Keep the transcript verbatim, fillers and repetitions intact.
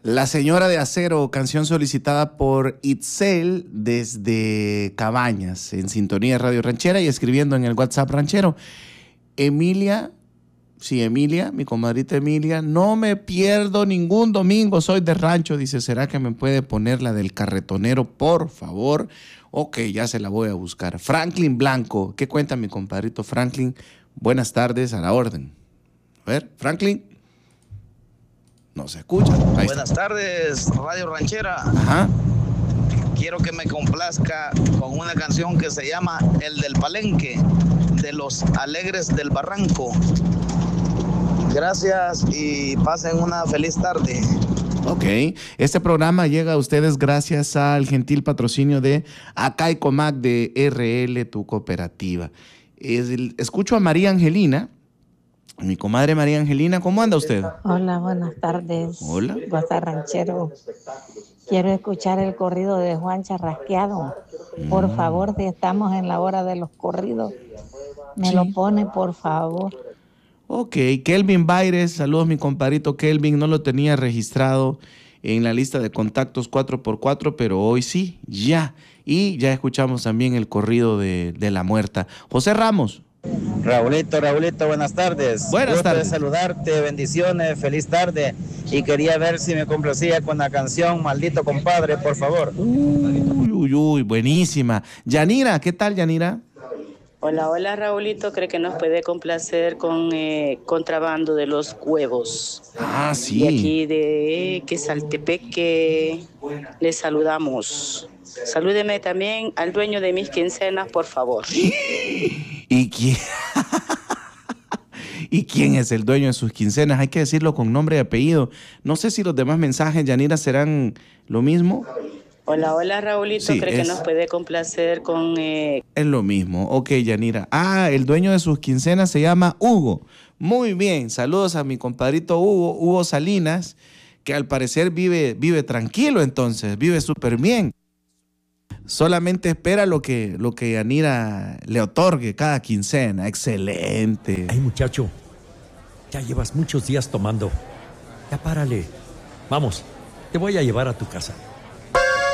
La Señora de Acero, canción solicitada por Itzel desde Cabañas, en sintonía de Radio Ranchera y escribiendo en el WhatsApp ranchero. Emilia, sí, Emilia, mi comadrita Emilia, no me pierdo ningún domingo, soy de rancho, dice, ¿será que me puede poner la del carretonero, por favor? Ok, ya se la voy a buscar. Franklin Blanco, ¿qué cuenta mi compadrito Franklin? Buenas tardes, a la orden. A ver, Franklin. No se escucha. Ahí Buenas está. tardes, Radio Ranchera. Ajá. Quiero que me complazca con una canción que se llama El del Palenque, de Los Alegres del Barranco. Gracias y pasen una feliz tarde. Ok, este programa llega a ustedes gracias al gentil patrocinio de Acaicomac de R L, tu cooperativa. Es el- escucho a María Angelina. Mi comadre María Angelina, ¿cómo anda usted? Hola, buenas tardes. Hola. WhatsApp ranchero. Quiero escuchar el corrido de Juan Charrasqueado. Por Mm. favor, si estamos en la hora de los corridos, me Sí. lo pone, por favor. Ok, Kelvin Baires, saludos mi compadrito Kelvin, no lo tenía registrado en la lista de contactos cuatro por cuatro, pero hoy sí, ya. Y ya escuchamos también el corrido de, de La Muerta. José Ramos. Raulito, Raulito, buenas tardes. Buenas Gusto tardes. de saludarte, bendiciones, feliz tarde. Y quería ver si me complacía con la canción Maldito Compadre, por favor. Uy, uy, uy, buenísima. Yanira, ¿qué tal, Yanira? Hola, hola Raulito, cree que nos puede complacer con eh, Contrabando de los Huevos. Ah, De sí. aquí de Quesaltepeque, les saludamos. Salúdeme también al dueño de mis quincenas, por favor. ¿Y quién? ¿Y quién es el dueño de sus quincenas? Hay que decirlo con nombre y apellido. No sé si los demás mensajes, Yanira, serán lo mismo. Hola, hola Raulito, Sí, cree es- que nos puede complacer con... Eh, Es lo mismo. Ok, Yanira. Ah, el dueño de sus quincenas se llama Hugo. Muy bien. Saludos a mi compadrito Hugo, Hugo Salinas, que al parecer vive, vive tranquilo entonces, vive súper bien. Solamente espera lo que, lo que Yanira le otorgue cada quincena. Excelente. Ay, muchacho, ya llevas muchos días tomando. Ya párale. Vamos, te voy a llevar a tu casa.